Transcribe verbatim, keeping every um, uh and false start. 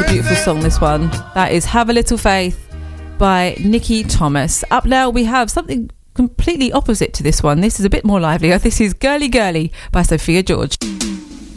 a beautiful song, this one. That is Have a Little Faith by Nikki Thomas. Up now we have something completely opposite to this one. This is a bit more livelier. This is Girly Girly by Sophia George.